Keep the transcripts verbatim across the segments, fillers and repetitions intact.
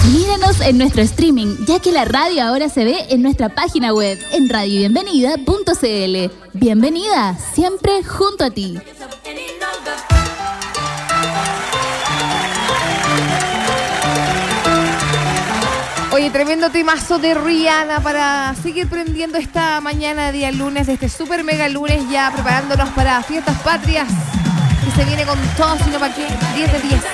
Míranos en nuestro streaming, ya que la radio ahora se ve en nuestra página web, en radio bienvenida punto c l. Bienvenida, siempre junto a ti. Oye, tremendo temazo de Rihanna para seguir prendiendo esta mañana, día lunes, de este super mega lunes, ya preparándonos para Fiestas Patrias, que se viene con todo, sino para qué, diez de diez.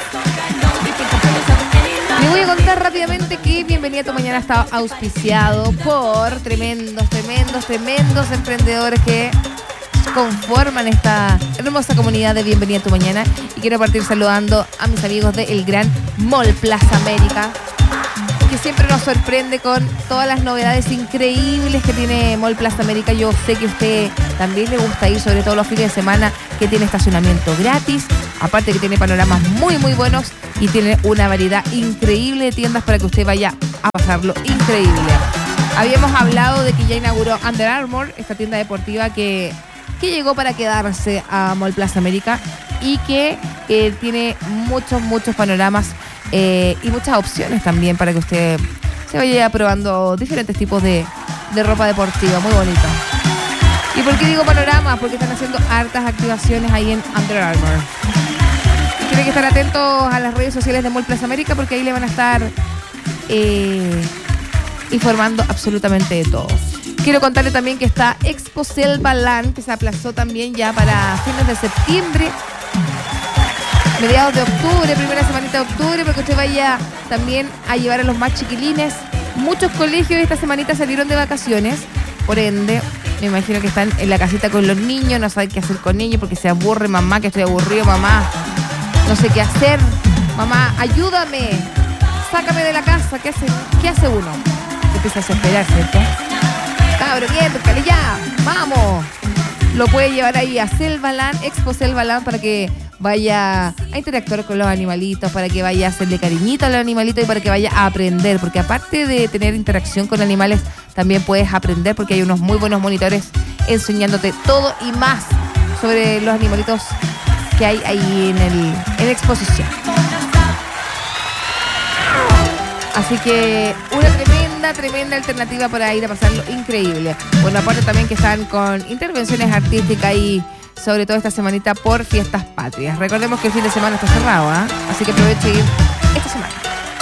Le voy a contar rápidamente que Bienvenida a tu Mañana está auspiciado por tremendos, tremendos, tremendos emprendedores que conforman esta hermosa comunidad de Bienvenida a tu Mañana. Y quiero partir saludando a mis amigos de El Gran Mall Plaza América, que siempre nos sorprende con todas las novedades increíbles que tiene Mall Plaza América. Yo sé que a usted también le gusta ir, sobre todo los fines de semana, que tiene estacionamiento gratis, aparte que tiene panoramas muy muy buenos y tiene una variedad increíble de tiendas para que usted vaya a pasarlo increíble. Habíamos hablado de que ya inauguró Under Armour, esta tienda deportiva que, que llegó para quedarse a Mall Plaza América y que eh, tiene muchos, muchos panoramas eh, y muchas opciones también para que usted se vaya probando diferentes tipos de, de ropa deportiva, muy bonita. ¿Y por qué digo panoramas? Porque están haciendo hartas activaciones ahí en Under Armour. Tiene que estar atentos a las redes sociales de Mall Plaza América porque ahí le van a estar eh, informando absolutamente de todo. Quiero contarle también que está Expo Selva Land, que se aplazó también ya para fines de septiembre, mediados de octubre, primera semanita de octubre, porque usted vaya también a llevar a los más chiquilines. Muchos colegios esta semanita salieron de vacaciones, por ende, me imagino que están en la casita con los niños, no saben qué hacer con ellos porque se aburre mamá, que estoy aburrido mamá, no sé qué hacer, mamá, ayúdame, sácame de la casa, ¿qué hace, qué hace uno? Empieza a desesperar, ¿cierto? Cabrón, miércale ya, vamos. Lo puede llevar ahí a Selvaland, Expo Selvaland, para que vaya a interactuar con los animalitos, para que vaya a hacerle cariñito a los animalitos y para que vaya a aprender, porque aparte de tener interacción con animales, también puedes aprender porque hay unos muy buenos monitores enseñándote todo y más sobre los animalitos que hay ahí en, el, en la exposición. Así que una tremenda, tremenda alternativa para ir a pasarlo increíble. Bueno, aparte también que están con intervenciones artísticas y sobre todo esta semanita por Fiestas Patrias. Recordemos que el fin de semana está cerrado, ¿eh? Así que aproveche ir esta semana.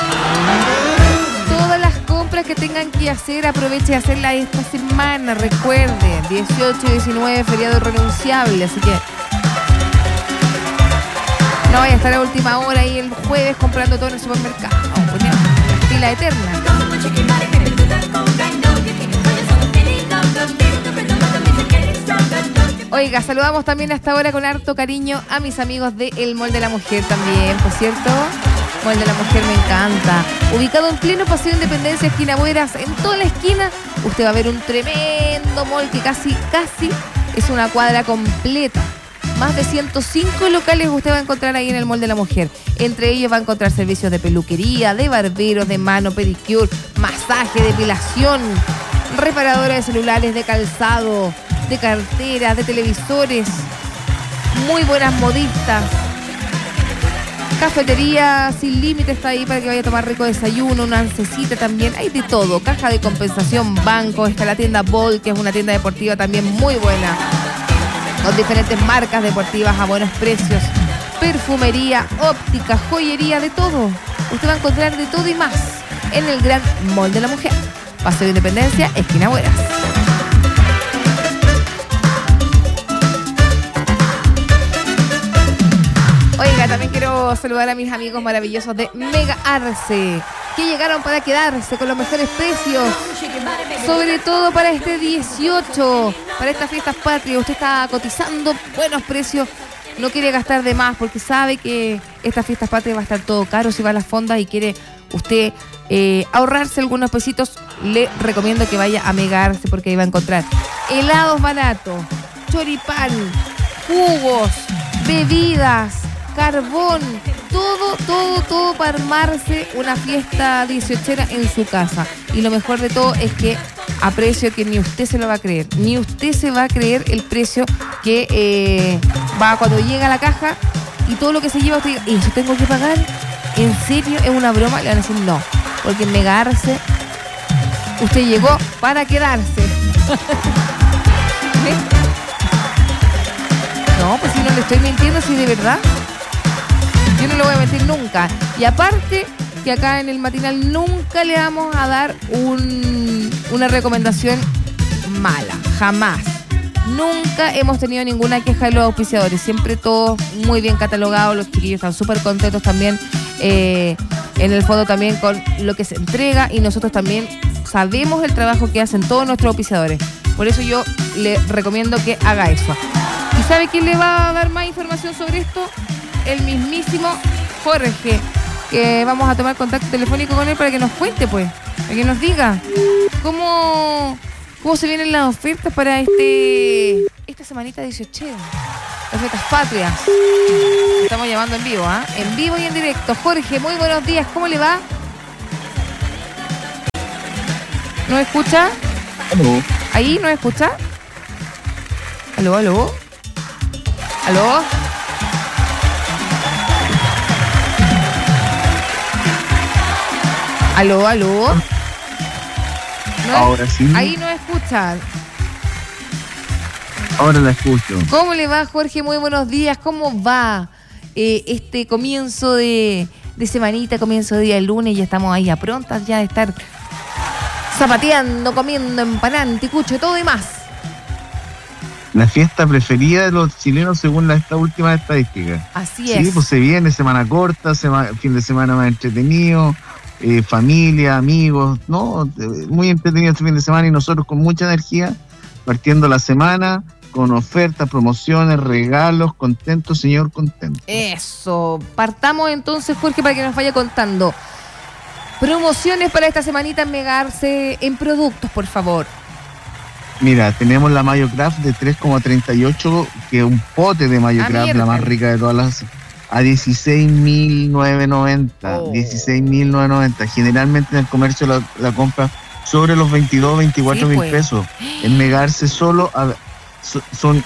Todas las compras que tengan que hacer, aproveche de hacerlas esta semana. Recuerden, dieciocho y diecinueve, feriado irrenunciable, así que no vaya a estar a última hora ahí el jueves comprando todo en el supermercado. No, pues no, fila eterna. Oiga, saludamos también hasta ahora con harto cariño a mis amigos de El Mall de la Mujer también, por cierto. Mall de la Mujer me encanta. Ubicado en pleno Paseo Independencia, esquina Bueras, en toda la esquina, usted va a ver un tremendo mall que casi, casi es una cuadra completa. Más de ciento cinco locales usted va a encontrar ahí en el Mall de la Mujer. Entre ellos va a encontrar servicios de peluquería, de barberos, de mano, pedicure, masaje, depilación, reparadora de celulares, de calzado, de carteras, de televisores, muy buenas modistas, cafetería sin límite está ahí para que vaya a tomar rico desayuno, una oncecita también, hay de todo, caja de compensación, banco, está la tienda Ball, que es una tienda deportiva también muy buena, con diferentes marcas deportivas a buenos precios, perfumería, óptica, joyería, de todo. Usted va a encontrar de todo y más en el Gran Mall de la Mujer. Paseo de Independencia, esquina Bueras. Oiga, también quiero saludar a mis amigos maravillosos de Mega Arce, que llegaron para quedarse con los mejores precios, sobre todo para este dieciocho, para estas fiestas patrias. Usted está cotizando buenos precios, no quiere gastar de más porque sabe que estas fiestas patrias va a estar todo caro si va a las fondas y quiere usted eh, ahorrarse algunos pesitos. Le recomiendo que vaya a Mega Arce porque ahí va a encontrar helados baratos, choripán, jugos, bebidas, carbón, todo, todo, todo para armarse una fiesta dieciochera en su casa. Y lo mejor de todo es que a precio que ni usted se lo va a creer, ni usted se va a creer el precio que eh, va cuando llega a la caja y todo lo que se lleva usted diga, ¿y eso tengo que pagar? ¿En serio? ¿Es una broma? Le van a decir no. porque en Mega Arce usted llegó para quedarse. ¿Sí? No, pues si no le estoy mintiendo, si de verdad. Yo no le voy a mentir nunca. Y aparte, que acá en el matinal nunca le vamos a dar un, una recomendación mala. Jamás. Nunca hemos tenido ninguna queja de los auspiciadores. Siempre todos muy bien catalogados. Los chiquillos están súper contentos también. Eh, en el fondo también con lo que se entrega. Y nosotros también sabemos el trabajo que hacen todos nuestros auspiciadores. Por eso yo le recomiendo que haga eso. ¿Y sabe quién le va a dar más información sobre esto? El mismísimo Jorge, que vamos a tomar contacto telefónico con él para que nos cuente, pues, para que nos diga cómo, cómo se vienen las ofertas para este esta semanita dieciocho, las fiestas patrias. Estamos llamando en vivo, ¿ah? ¿eh? En vivo y en directo. Jorge, muy buenos días, ¿cómo le va? ¿Nos escucha? Aló. ¿Ahí nos escucha? ¿Aló, aló? ¿Aló? ¿Aló, aló? ¿No? Ahora sí. Ahí no escucha. Ahora la escucho. ¿Cómo le va, Jorge? Muy buenos días. ¿Cómo va eh, este comienzo de, de semanita, comienzo de día de lunes? Ya estamos ahí a prontas ya de estar zapateando, comiendo empanada, anticucho y todo y más. La fiesta preferida de los chilenos según la, esta última estadística. Así sí, es. Sí, pues se viene semana corta, sema, fin de semana más entretenido, eh, familia, amigos, ¿no? Muy entretenido este fin de semana y nosotros con mucha energía, partiendo la semana, con ofertas, promociones, regalos, contentos, señor, contento. Eso. Partamos entonces, Jorge, para que nos vaya contando. Promociones para esta semanita en Mega Arce en productos, por favor. Mira, tenemos la Mayo Craft de tres coma treinta y ocho, que es un pote de Mayo Ah, Craft, mierda. la más rica de todas las, a dieciséis mil novecientos noventa. Oh. dieciséis mil novecientos noventa. Generalmente en el comercio la, la compra sobre los veintidós, veinticuatro Sí, mil pues. pesos. En Mega Arce solo a, so, son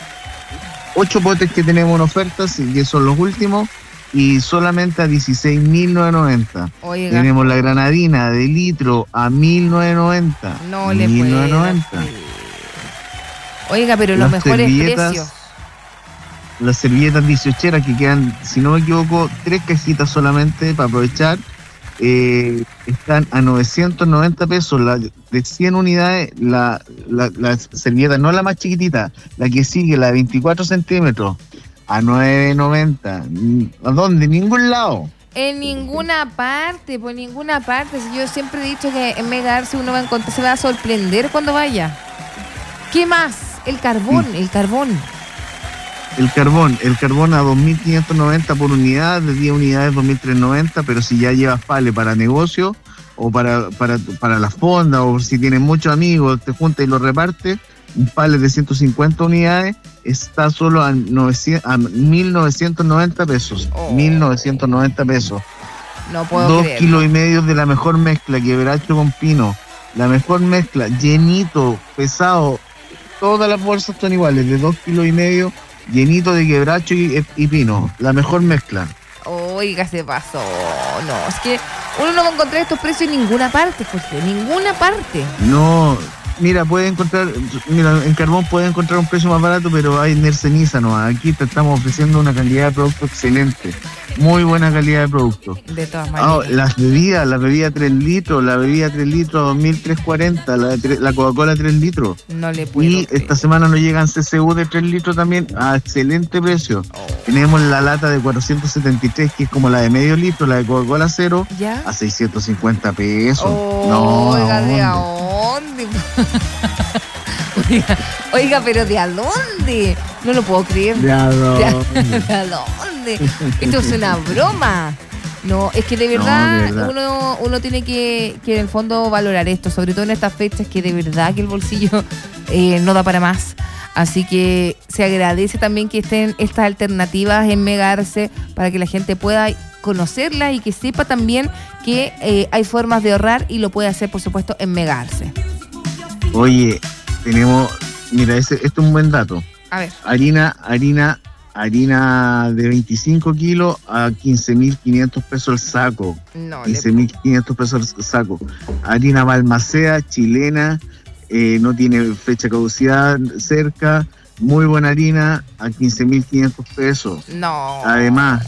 ocho potes que tenemos en ofertas, y que son los últimos, y solamente a dieciséis mil novecientos noventa. Oiga, Tenemos la granadina de litro a mil novecientos noventa. no le mil puedo. novecientos noventa. Oiga, pero los Las mejores servilletas, precios. Las servilletas dieciocheras que quedan, si no me equivoco, tres cajitas solamente para aprovechar, eh, están a novecientos noventa pesos. La de cien unidades, la, la, la servilleta, no la más chiquitita, la que sigue, la de veinticuatro centímetros, a nueve noventa. ¿A dónde? Ningún lado. En ninguna parte, por ninguna parte. Si yo siempre he dicho que en Mega Arce uno va a encontrar, se va a sorprender cuando vaya. ¿Qué más? El carbón, Sí. el carbón. El carbón, el carbón a dos mil quinientos noventa por unidad, de diez unidades dos mil trescientos noventa, pero si ya llevas pale para negocio o para, para, para la fonda, o si tienes muchos amigos, te juntas y lo repartes, un pale de ciento cincuenta unidades está solo a, novecientos, a mil novecientos noventa pesos. Oh. mil novecientos noventa pesos. No puedo Dos creer. kilos y medio de la mejor mezcla, quebracho con pino. La mejor mezcla, llenito, pesado. Todas las bolsas son iguales, de dos kilos y medio, llenito de quebracho y, y pino. La mejor mezcla. Oiga, se pasó. No, es que uno no va a encontrar estos precios en ninguna parte, Jorge. En ninguna parte. No, mira, puede encontrar, mira, en carbón puede encontrar un precio más barato, pero hay en ceniza, no. Aquí te estamos ofreciendo una calidad de producto excelente. Muy buena calidad de producto. De todas Ah, maneras. las bebidas, la bebida tres litros, la bebida tres litros a dos mil trescientos cuarenta, la, de tre- la Coca-Cola tres litros. No le puedo Y creer. esta semana nos llegan C C U de tres litros también a excelente precio. Oh. Tenemos la lata de cuatrocientos setenta y tres, que es como la de medio litro, la de Coca-Cola cero, ¿Ya? a seiscientos cincuenta pesos. Oh, no, oiga, ¿de ¿a a dónde? dónde? oiga, oiga, pero ¿de a dónde? No lo puedo creer. ¿De a ¿De a, dónde? ¿de a dónde? Esto es una broma. No, es que de No, verdad, de verdad. Uno, uno tiene que, que en el fondo valorar esto, sobre todo en estas fechas que de verdad que el bolsillo eh, no da para más. Así que se agradece también que estén estas alternativas en Mega Arce para que la gente pueda conocerlas y que sepa también que eh, hay formas de ahorrar y lo puede hacer, por supuesto, en Mega Arce. Oye, tenemos, mira, ese, esto es un buen dato. A ver. Harina, harina harina de veinticinco kilos a quince mil quinientos pesos el saco. No, quince mil quinientos pesos el saco. Harina Balmacea, chilena, eh, no tiene fecha de caducidad cerca, muy buena harina a quince mil quinientos pesos. No. Además,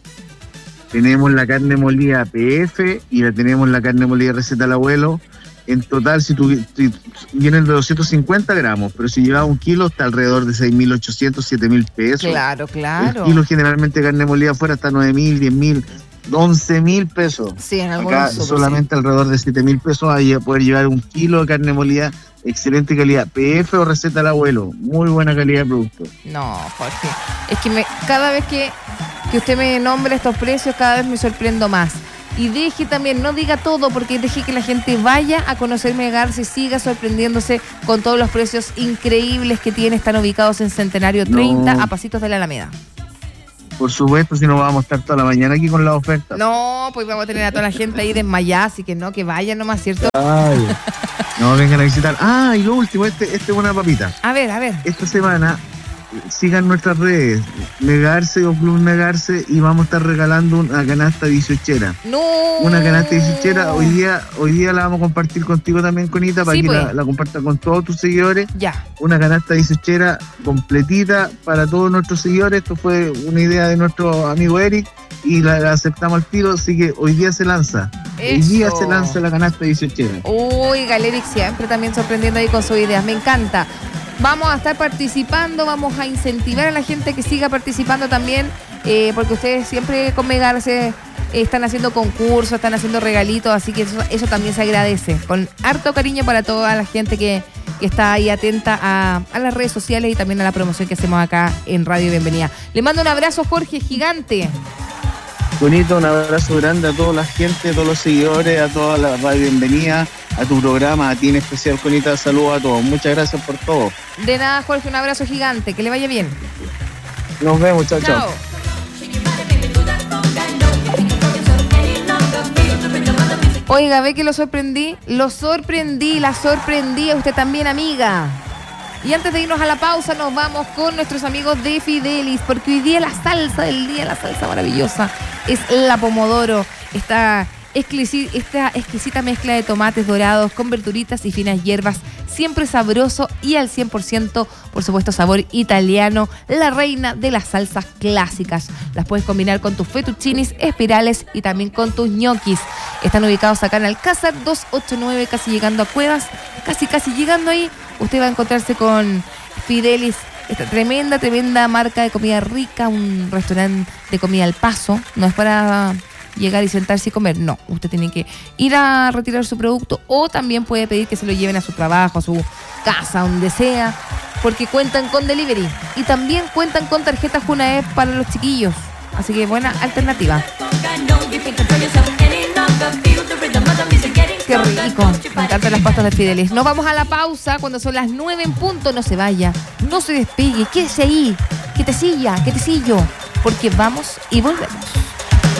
tenemos la carne molida P F y la tenemos la carne molida receta del abuelo. En total, si, tu, si vienen de doscientos cincuenta gramos, pero si lleva un kilo, está alrededor de seis mil ochocientos, siete mil pesos. Claro, claro. El kilo generalmente de carne molida afuera está nueve mil, diez mil, once mil pesos. Sí, en algunos Acá súper, solamente sí. alrededor de siete mil pesos ahí a poder llevar un kilo de carne molida, excelente calidad, P F o receta del abuelo, muy buena calidad de producto. No, Jorge, es que me, cada vez que, que usted me nombra estos precios, cada vez me sorprendo más. Y deje también, no diga todo, porque deje que la gente vaya a conocer Megarce y siga sorprendiéndose con todos los precios increíbles que tiene. Están ubicados en Centenario treinta, No. a pasitos de la Alameda. Por supuesto, si no vamos a estar toda la mañana aquí con las ofertas. No, pues vamos a tener a toda la gente ahí desmayada, así que no, que vayan nomás, ¿cierto? Ay, no, vengan a visitar. Ah, y lo último, este, este es una papita. A ver, a ver. Esta semana sigan nuestras redes, Megarce o Club Megarce, y vamos a estar regalando una canasta dieciochera. No. Una canasta dieciochera, hoy día, hoy día la vamos a compartir contigo también, Conita, para Sí, que pues. la, la compartas con todos tus seguidores. Ya. Una canasta dieciochera completita para todos nuestros seguidores. Esto fue una idea de nuestro amigo Eric y la, la aceptamos al tiro, así que hoy día se lanza. Hoy día Eso. se lanza la canasta dieciochera. Uy, Galeric siempre también sorprendiendo ahí con sus ideas. Me encanta. Vamos a estar participando, vamos a incentivar a la gente que siga participando también, eh, porque ustedes siempre con Megarce eh, están haciendo concursos, están haciendo regalitos, así que eso, eso también se agradece. Con harto cariño para toda la gente que, que está ahí atenta a, a las redes sociales y también a la promoción que hacemos acá en Radio Bienvenida. Le mando un abrazo, Jorge, gigante. Bonito, un abrazo grande a toda la gente, a todos los seguidores, a toda la radio Bienvenida, a tu programa, a ti en especial, Conita, saludos a todos. Muchas gracias por todo. De nada, Jorge, un abrazo gigante, que le vaya bien. Nos vemos, chao, chao. Chao. Oiga, ve que lo sorprendí, lo sorprendí, la sorprendí a usted también, amiga. Y antes de irnos a la pausa, nos vamos con nuestros amigos de Fidelis, porque hoy día la salsa del día, la salsa maravillosa, es la pomodoro. Esta, exquisi- esta exquisita mezcla de tomates dorados con verduritas y finas hierbas, siempre sabroso y al cien por ciento, por supuesto, sabor italiano, la reina de las salsas clásicas. Las puedes combinar con tus fettuccinis, espirales y también con tus ñoquis. Están ubicados acá en Alcázar doscientos ochenta y nueve, casi llegando a Cuevas, casi casi llegando ahí. Usted va a encontrarse con Fidelis, esta tremenda, tremenda marca de comida rica, un restaurante de comida al paso. No es para llegar y sentarse y comer, no. Usted tiene que ir a retirar su producto o también puede pedir que se lo lleven a su trabajo, a su casa, donde sea, porque cuentan con delivery y también cuentan con tarjetas Junaep para los chiquillos. Así que buena alternativa. Qué rico, me encantan las pastas de Fidelis. Nos vamos a la pausa cuando son las nueve en punto. No se vaya, no se despegue, quédese ahí, que te silla, que te sillo, porque vamos y volvemos.